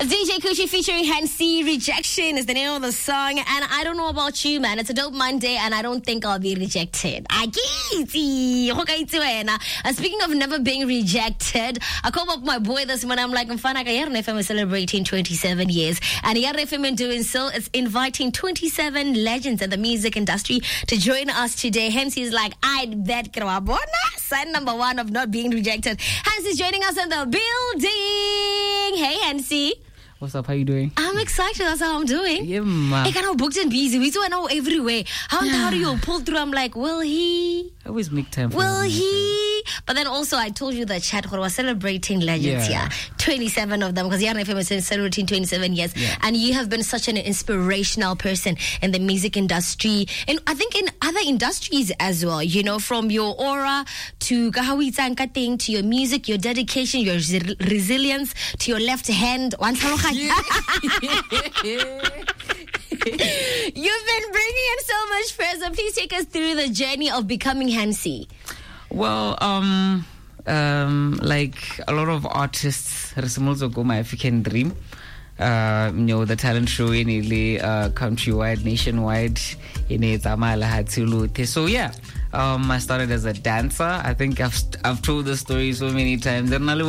DJ Coochie featuring Hansi. Rejection is the name of the song. And I don't know about you, man. It's a dope Monday, and I don't think I'll be rejected. Speaking of never being rejected, I called up my boy this morning. I'm like, Yarn FM is celebrating 27 years. And Yarn FM in doing so is inviting 27 legends in the music industry to join us today. Hansi is like, I'd bet Krawabona. Sign number one of not being rejected. Hansi's joining us in the building. Hey, Hansi. What's up? How you doing? I'm excited. That's how I'm doing. Yeah, man. I got booked and busy. We do know everywhere. How do you pull through? I'm like, will he? I always make time for Will he? But then also, I told you the chat we're celebrating legends here. 27 of them, because Yarn FM is celebrating 27 years. Yeah. And you have been such an inspirational person in the music industry. And I think in other industries as well, you know, from your aura to Kahawitsanka thing, to your music, your dedication, your resilience, to your left hand. You've been bringing in so much pressure. Please take us through the journey of becoming Hansi. Well, like a lot of artists, also go my African dream. You know, the talent show in countrywide, nationwide, in so yeah. I started as a dancer. I think I've told the story so many times.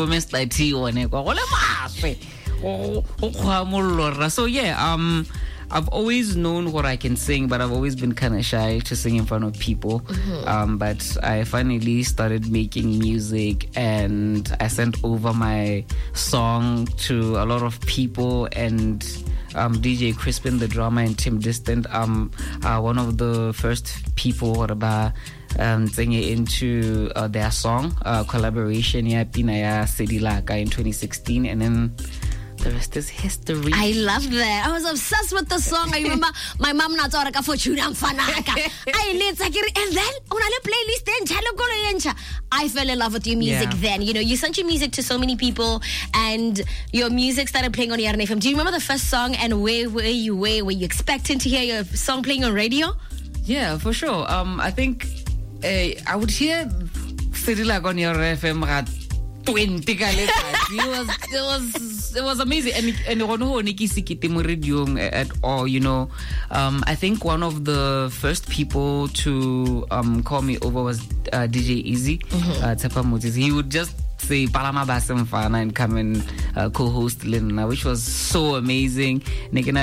So yeah, I've always known what I can sing, but I've always been kind of shy to sing in front of people. Mm-hmm. But I finally started making music, and I sent over my song to a lot of people, and DJ Crispin, the drummer, and Tim Distant, one of the first people singing into their song collaboration, Pinaya Sedilaka in 2016, and then the rest is history. I love that. I was obsessed with the song. I remember my mom not for Fanaka. And then on a playlist I fell in love with your music then. You know, you sent your music to so many people, and your music started playing on Yarn FM. Do you remember the first song, and where were you expecting to hear your song playing on radio? Yeah, for sure. I think I would hear Sedilaka on your FM at 20 it was amazing, and at all, you know. I think one of the first people to call me over was DJ Easy. He would just say Palama Basem Fana and come and co-host Lina, which was so amazing. You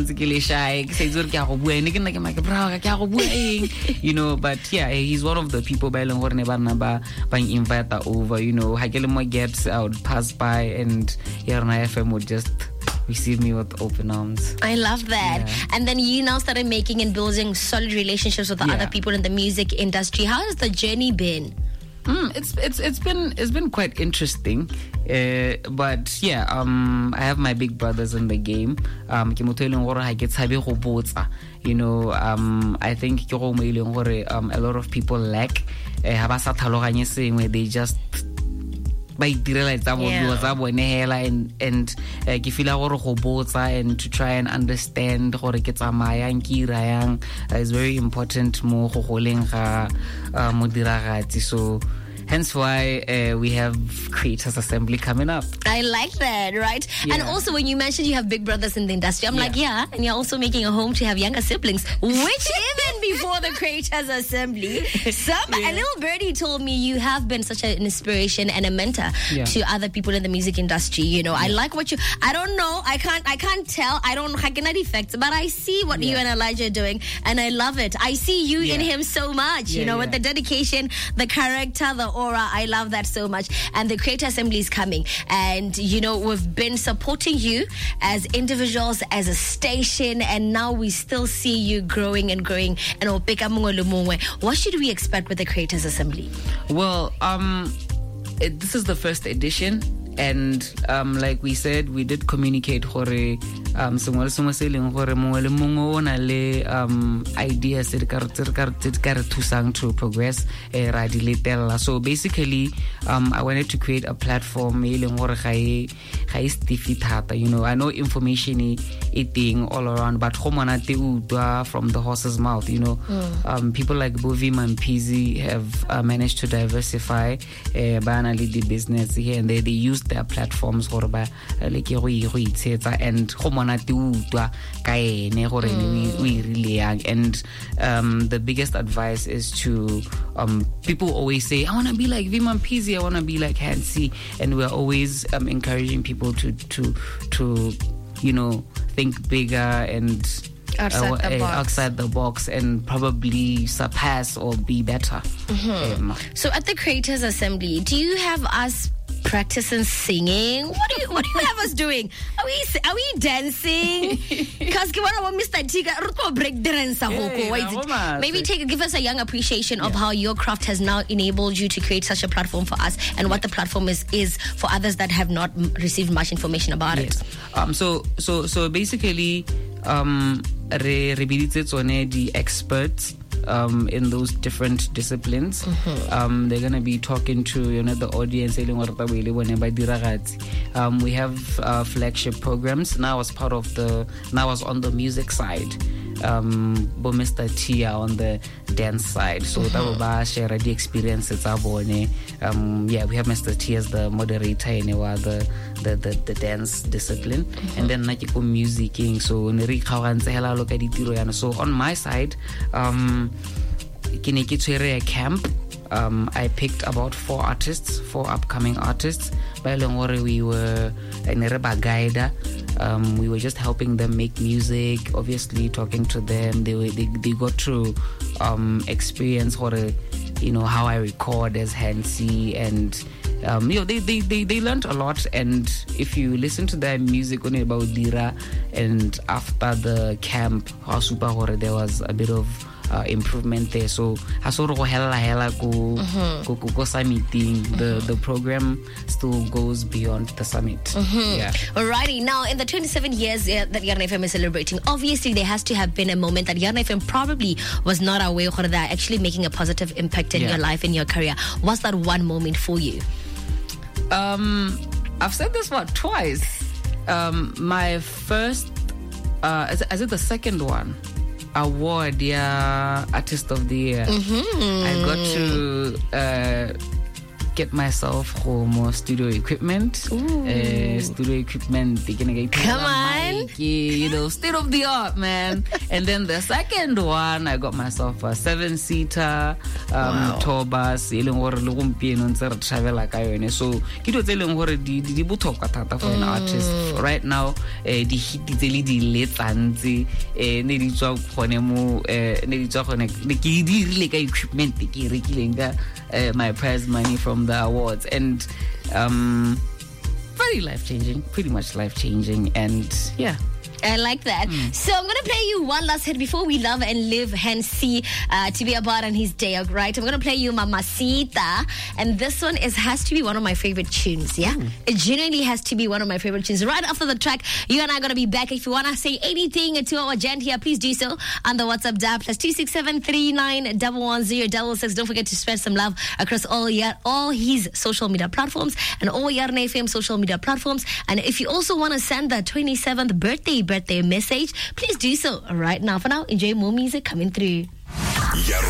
know, but yeah, he's one of the people by invite over, you know, I would pass by, and Yarna FM would just receive me with open arms. I love that. Yeah. And then you now started making and building solid relationships with the other people in the music industry. How has the journey been? It's been quite interesting, but yeah, I have my big brothers in the game. You know, I think a lot of people lack where they just and to try and understand is very important. So hence why we have Creators Assembly coming up. I like that, right? Yeah. And also when you mentioned you have big brothers in the industry, I'm like, and you're also making a home to have younger siblings, which even before the Creators Assembly, a little birdie told me you have been such an inspiration and a mentor to other people in the music industry. You know, I like what I don't know, I can't tell, I cannot effect, but I see what you and Elijah are doing, and I love it. I see you in him so much, you know, with the dedication, the character, the aura. I love that so much. And the Creator Assembly is coming, and you know, we've been supporting you as individuals, as a station, and now we still see you growing and growing. And what should we expect with the Creators Assembly? Well, this is the first edition, and like we said, we did communicate ideas to progress. So basically, I wanted to create a platform. You know, I know information eating all around, but from the horse's mouth. You know, people like Bovi Mampizi have managed to diversify the business here and there. They used their platforms gore ba like go itshetsa and go monate utwa ka ene gore we really young. And the biggest advice is to people always say, I want to be like Vima Pizzi, I want to be like Hansi, and we're always encouraging people to you know, think bigger and outside the box and probably surpass or be better. So at the Creators Assembly, do you have us practicing singing? What do you have us doing? Are we dancing? Because Mr. Tika break dance. Maybe give us a young appreciation of how your craft has now enabled you to create such a platform for us, and what the platform is for others that have not received much information about it. So basically, re biditse tsone the experts in those different disciplines. They're going to be talking to, you know, the audience. We have flagship programs. Now as part of now as on the music side, but Mr. Tia on the dance side. So that will share the experiences. We have Mr. Tia as the moderator in the dance discipline, and then Nakiko musicing. So on my side, a camp. I picked about 4 upcoming artists. We were we were just helping them make music, obviously talking to them. They got to experience how I record as Hansi, and they learned a lot. And if you listen to their music only about Dira, and after the camp, there was a bit of improvement there. So the program still goes beyond the summit. Alrighty, now in the 27 years that Yarn FM is celebrating, obviously there has to have been a moment that Yarn FM probably was not aware that actually making a positive impact in your life, in your career. What's that one moment for you? I've said this twice. My first, is it the second one? Award, Artist of the Year. I got to get myself more studio equipment. Come on, state of the art, man. And then the second one, I got myself a 7-seater tour bus. So for an artist right now, my prize money from the awards, and very life-changing, pretty much life-changing, and I like that. So I'm going to play you one last hit before we love and live Hansi to be about on his day, right? I'm going to play you Mamacita, and this one has to be one of my favorite tunes, It genuinely has to be one of my favorite tunes. Right after the track, you and I are going to be back. If you want to say anything to our gent here, please do so on the WhatsApp dial +267 39 110 66. Don't forget to spread some love across all his social media platforms and all Yarn FM social media platforms. And if you also want to send the 27th birthday message, please do so right now. For now, enjoy more music coming through.